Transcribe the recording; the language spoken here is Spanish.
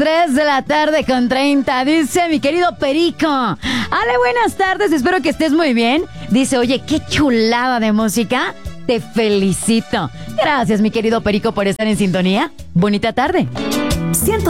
3 de la tarde con 30. Dice mi querido Perico. Ale, buenas tardes, espero que estés muy bien. Dice, oye, qué chulada de música. Te felicito. Gracias, mi querido Perico, por estar en sintonía. Bonita tarde.